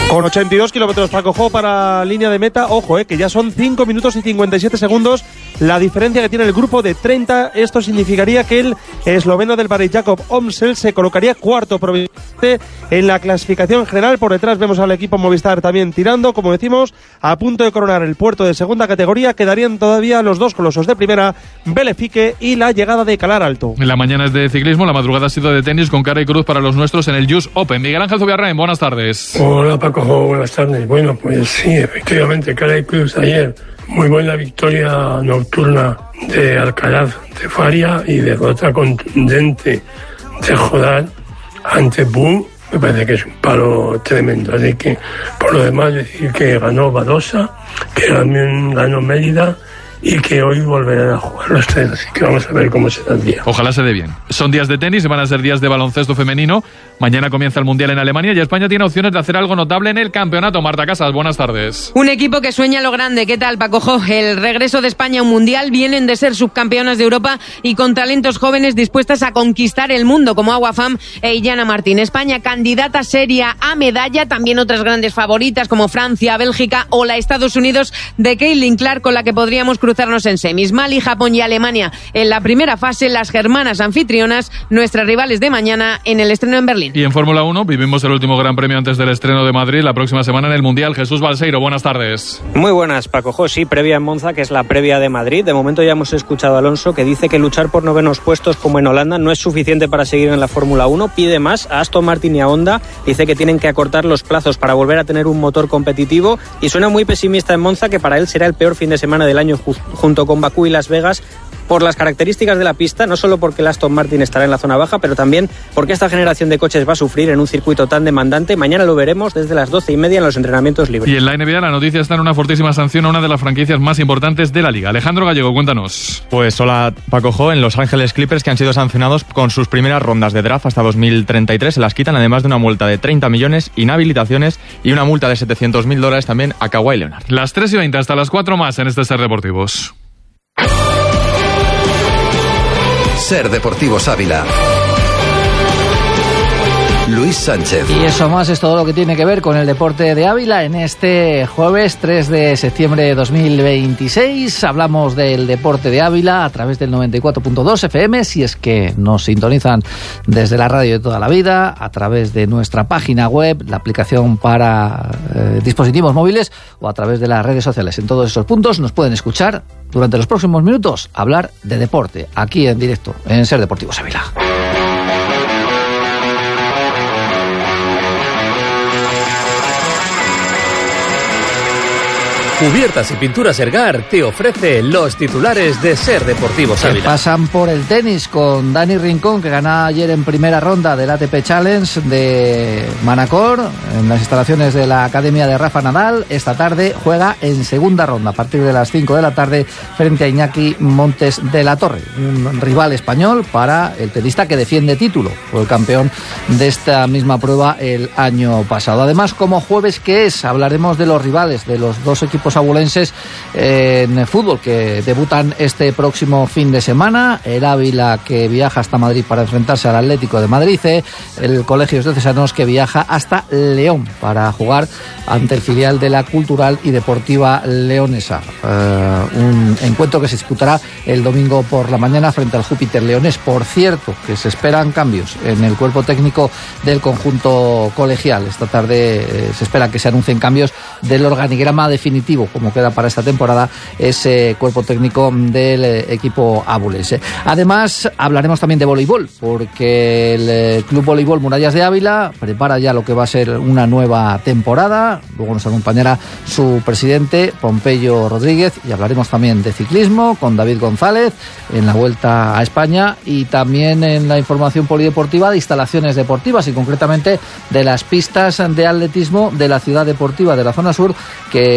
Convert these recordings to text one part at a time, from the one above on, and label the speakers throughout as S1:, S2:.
S1: Con 82 kilómetros para Cojo para línea de meta. Ojo, que ya son 5 minutos y 57 segundos la diferencia que tiene el grupo de 30. Esto significaría que el esloveno del Barry Jakob Omsel se colocaría cuarto provisionalmente en la clasificación general. Por detrás vemos al equipo Movistar también tirando, como decimos, a punto de coronar el puerto de segunda categoría. Quedarían todavía los dos colosos de primera, Belefique y la llegada de Calar Alto.
S2: La mañana es de ciclismo, la madrugada ha sido de tenis con cara y cruz para los nuestros en el US Open. Miguel Ángel Zubiarrain, buenas tardes.
S3: Hola Paco, buenas tardes. Bueno, pues sí, efectivamente, cara y cruz ayer. Muy buena victoria nocturna de Alcaraz de Faria y derrota contundente de Jodar ante Bu. Me parece que es un palo tremendo. Así que, por lo demás, decir que ganó Badosa, que también ganó Mérida y que hoy volverán a jugar los tres. Así que vamos a ver cómo será el día.
S2: Ojalá se dé bien. Son días de tenis y van a ser días de baloncesto femenino. Mañana comienza el Mundial en Alemania y España tiene opciones de hacer algo notable en el campeonato. Marta Casas, buenas tardes.
S4: Un equipo que sueña lo grande. ¿Qué tal, Paco? El regreso de España a un Mundial. Vienen de ser subcampeonas de Europa y con talentos jóvenes dispuestas a conquistar el mundo, como Agua Fam e Illana Martín. España candidata seria a medalla. También otras grandes favoritas como Francia, Bélgica o la Estados Unidos de Caitlin Clark, con la que podríamos cruzarnos en semis. Mali, Japón y Alemania en la primera fase. Las germanas anfitrionas, nuestras rivales de mañana en el estreno en Berlín.
S2: Y en Fórmula 1 vivimos el último Gran Premio antes del estreno de Madrid la próxima semana en el Mundial. Jesús Balseiro, buenas tardes.
S5: Muy buenas, Paco. Sí, previa en Monza, que es la previa de Madrid. De momento ya hemos escuchado a Alonso, que dice que luchar por novenos puestos como en Holanda no es suficiente para seguir en la Fórmula 1. Pide más a Aston Martin y a Honda. Dice que tienen que acortar los plazos para volver a tener un motor competitivo y suena muy pesimista en Monza, que para él será el peor fin de semana del año junto con Bakú y Las Vegas, por las características de la pista, no solo porque el Aston Martin estará en la zona baja, pero también porque esta generación de coches va a sufrir en un circuito tan demandante. Mañana lo veremos desde las 12:30 en los entrenamientos libres.
S2: Y en la NBA la noticia está en una fortísima sanción a una de las franquicias más importantes de la liga. Alejandro Gallego, cuéntanos.
S6: Pues hola Paco Jo, en Los Ángeles Clippers, que han sido sancionados con sus primeras rondas de draft hasta 2033, se las quitan, además de una multa de 30 millones, inhabilitaciones y una multa de $700.000 también a Kawhi Leonard.
S2: Las 3:20 hasta las 4 más en este Ser Deportivos.
S7: Ser Deportivos Ávila. Luis Sánchez.
S8: Y eso más es todo lo que tiene que ver con el deporte de Ávila en este jueves 3 de septiembre de 2026. Hablamos del deporte de Ávila a través del 94.2 FM, si es que nos sintonizan desde la radio de toda la vida, a través de nuestra página web, la aplicación para dispositivos móviles o a través de las redes sociales. En todos esos puntos nos pueden escuchar durante los próximos minutos hablar de deporte, aquí en directo, en Ser Deportivos Ávila.
S9: Cubiertas y Pinturas Ergar te ofrece los titulares de Ser Deportivos Ávila.
S8: Pasan por el tenis con Dani Rincón, que ganó ayer en primera ronda del ATP Challenge de Manacor, en las instalaciones de la Academia de Rafa Nadal. Esta tarde juega en segunda ronda, a partir de las 5 de la tarde, frente a Iñaki Montes de la Torre, un rival español para el tenista que defiende título. Fue el campeón de esta misma prueba el año pasado. Además, como jueves que es, hablaremos de los rivales de los dos equipos abulenses en fútbol que debutan este próximo fin de semana. El Ávila, que viaja hasta Madrid para enfrentarse al Atlético de Madrid, el Colegios Diocesanos, que viaja hasta León para jugar ante el filial de la Cultural y Deportiva Leonesa. Un encuentro que se disputará el domingo por la mañana frente al Júpiter Leonés. Por cierto, que se esperan cambios en el cuerpo técnico del conjunto colegial. Esta tarde se espera que se anuncien cambios del organigrama definitivo, como queda para esta temporada, ese cuerpo técnico del equipo abulense. Además, hablaremos también de voleibol, porque el Club Voleibol Murallas de Ávila prepara ya lo que va a ser una nueva temporada. Luego nos acompañará su presidente, Pompeyo Rodríguez, y hablaremos también de ciclismo con David González en la Vuelta a España, y también en la información polideportiva de instalaciones deportivas, y concretamente de las pistas de atletismo de la ciudad deportiva de la zona sur, que se va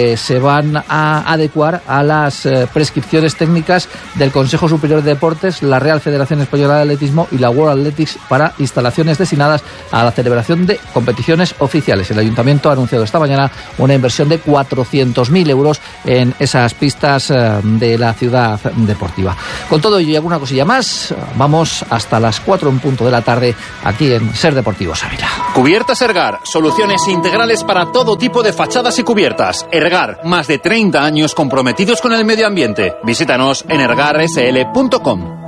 S8: van a adecuar a las prescripciones técnicas del Consejo Superior de Deportes, la Real Federación Española de Atletismo y la World Athletics para instalaciones destinadas a la celebración de competiciones oficiales. El Ayuntamiento ha anunciado esta mañana una inversión de 400.000 euros en esas pistas de la ciudad deportiva. Con todo ello y alguna cosilla más, vamos hasta las 4 en punto de la tarde aquí en Ser Deportivos Ávila.
S10: Cubiertas Ergar, soluciones integrales para todo tipo de fachadas y cubiertas. Ergar, más de 30 años comprometidos con el medio ambiente. Visítanos en ergarsl.com.